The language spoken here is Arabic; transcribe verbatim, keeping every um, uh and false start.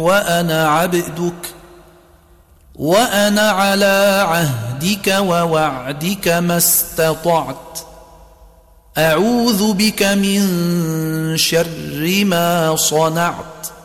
وأنا عبدك وأنا على عهدك ووعدك ما استطعت أعوذ بك من شر ما صنعت